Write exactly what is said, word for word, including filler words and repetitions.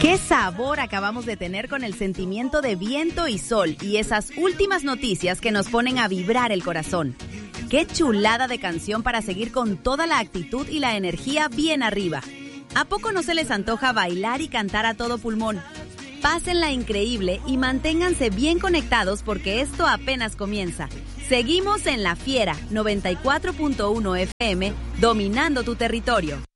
¡Qué sabor acabamos de tener con el sentimiento de viento y sol y esas últimas noticias que nos ponen a vibrar el corazón! ¡Qué chulada de canción para seguir con toda la actitud y la energía bien arriba! ¿A poco no se les antoja bailar y cantar a todo pulmón? Pásenla increíble y manténganse bien conectados porque esto apenas comienza. Seguimos en La Fiera noventa y cuatro punto uno F M, dominando tu territorio.